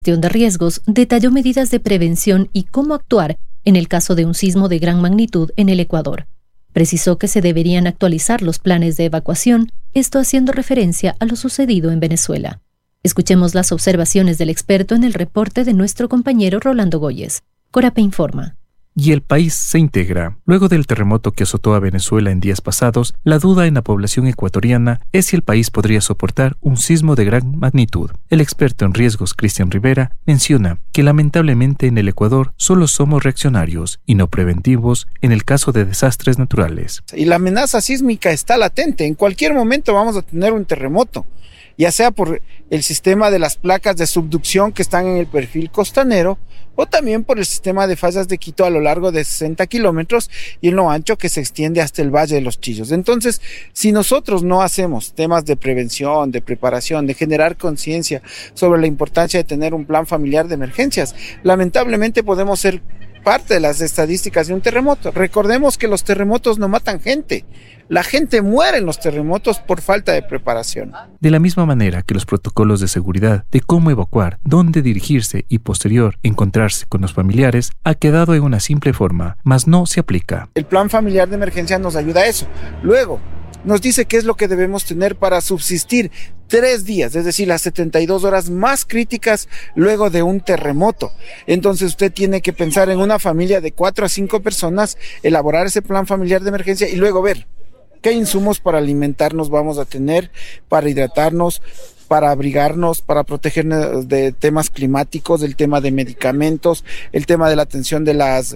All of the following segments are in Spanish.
de riesgos, detalló medidas de prevención y cómo actuar en el caso de un sismo de gran magnitud en el Ecuador. Precisó que se deberían actualizar los planes de evacuación, esto haciendo referencia a lo sucedido en Venezuela. Escuchemos las observaciones del experto en el reporte de nuestro compañero Rolando Goyes. Corape informa. Y el país se integra. Luego del terremoto que azotó a Venezuela en días pasados, la duda en la población ecuatoriana es si el país podría soportar un sismo de gran magnitud. El experto en riesgos, Cristian Rivera, menciona que lamentablemente en el Ecuador solo somos reaccionarios y no preventivos en el caso de desastres naturales. Y la amenaza sísmica está latente. En cualquier momento vamos a tener un terremoto, ya sea por el sistema de las placas de subducción que están en el perfil costanero, o también por el sistema de fallas de Quito a lo largo de 60 kilómetros y en lo ancho que se extiende hasta el Valle de los Chillos. Entonces, si nosotros no hacemos temas de prevención, de preparación, de generar conciencia sobre la importancia de tener un plan familiar de emergencias, lamentablemente podemos ser parte de las estadísticas de un terremoto. Recordemos que los terremotos no matan gente. La gente muere en los terremotos por falta de preparación. De la misma manera que los protocolos de seguridad de cómo evacuar, dónde dirigirse y posterior encontrarse con los familiares ha quedado en una simple forma, mas no se aplica. El plan familiar de emergencia nos ayuda a eso. Luego, nos dice qué es lo que debemos tener para subsistir 3 días, es decir, las 72 horas más críticas luego de un terremoto. Entonces usted tiene que pensar en una familia de 4 a 5 personas, elaborar ese plan familiar de emergencia y luego ver qué insumos para alimentarnos vamos a tener, para hidratarnos, para abrigarnos, para protegernos de temas climáticos, del tema de medicamentos, el tema de la atención de las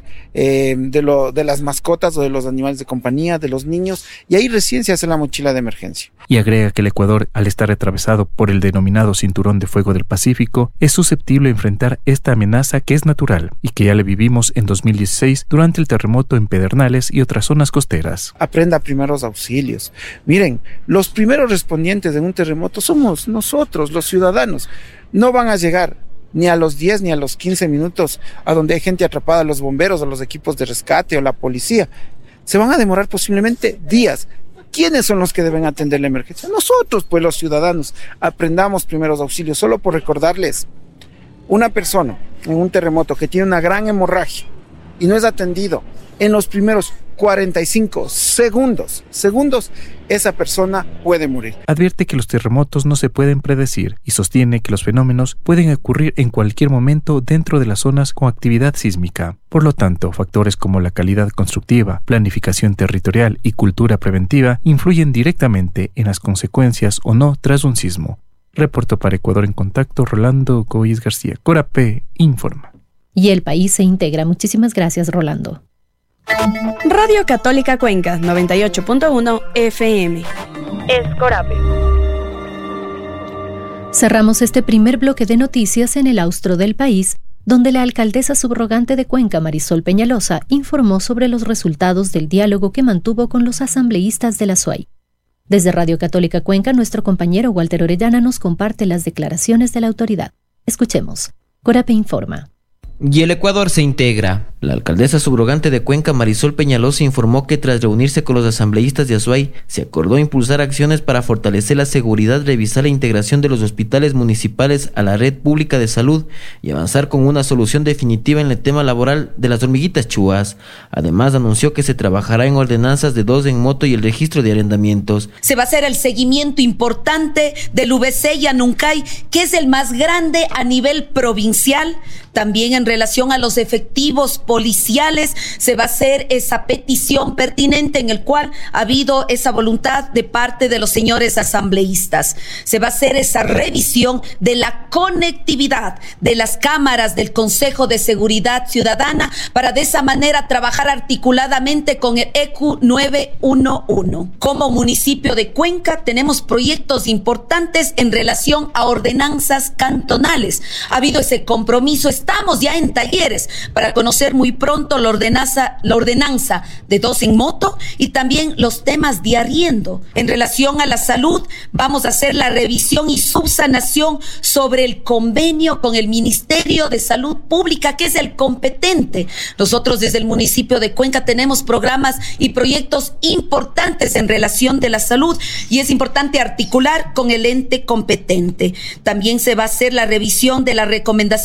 mascotas o de los animales de compañía, de los niños, y ahí recién se hace la mochila de emergencia. Y agrega que el Ecuador, al estar atravesado por el denominado Cinturón de Fuego del Pacífico, es susceptible de enfrentar esta amenaza que es natural y que ya le vivimos en 2016 durante el terremoto en Pedernales y otras zonas costeras. Aprenda primeros auxilios. Miren, los primeros respondientes de un terremoto somos nosotros, los ciudadanos. No van a llegar ni a los 10 ni a los 15 minutos a donde hay gente atrapada, los bomberos o los equipos de rescate o la policía. Se van a demorar posiblemente días. ¿Quiénes son los que deben atender la emergencia? Nosotros, pues los ciudadanos. Aprendamos primeros auxilios. Solo por recordarles, una persona en un terremoto que tiene una gran hemorragia y no es atendido en los primeros 45 segundos, esa persona puede morir. Advierte que los terremotos no se pueden predecir y sostiene que los fenómenos pueden ocurrir en cualquier momento dentro de las zonas con actividad sísmica. Por lo tanto, factores como la calidad constructiva, planificación territorial y cultura preventiva influyen directamente en las consecuencias o no tras un sismo. Reportó para Ecuador en Contacto Rolando Goyes García. Corape informa. Y el país se integra. Muchísimas gracias, Rolando. Radio Católica Cuenca, 98.1 FM. Es Corape. Cerramos este primer bloque de noticias en el austro del país, donde la alcaldesa subrogante de Cuenca, Marisol Peñalosa, informó sobre los resultados del diálogo que mantuvo con los asambleístas de la SUAY. Desde Radio Católica Cuenca, nuestro compañero Walter Orellana nos comparte las declaraciones de la autoridad. Escuchemos. Corape informa. Y el Ecuador se integra. La alcaldesa subrogante de Cuenca, Marisol Peñalosa, informó que tras reunirse con los asambleístas de Azuay, se acordó impulsar acciones para fortalecer la seguridad, revisar la integración de los hospitales municipales a la red pública de salud y avanzar con una solución definitiva en el tema laboral de las hormiguitas chúas. Además, anunció que se trabajará en ordenanzas de 2 en moto y el registro de arrendamientos. Se va a hacer el seguimiento importante del VC y Anuncay, que es el más grande a nivel provincial. También en relación a los efectivos policiales, se va a hacer esa petición pertinente en el cual ha habido esa voluntad de parte de los señores asambleístas. Se va a hacer esa revisión de la conectividad de las cámaras del Consejo de Seguridad Ciudadana para de esa manera trabajar articuladamente con el EQ 911. Como municipio de Cuenca tenemos proyectos importantes en relación a ordenanzas cantonales. Ha habido ese compromiso, estamos ya ya en talleres para conocer muy pronto la ordenanza de 2 en moto y también los temas de arriendo. En relación a la salud, vamos a hacer la revisión y subsanación sobre el convenio con el Ministerio de Salud Pública, que es el competente. Nosotros desde el municipio de Cuenca tenemos programas y proyectos importantes en relación de la salud y es importante articular con el ente competente. También se va a hacer la revisión de la recomendación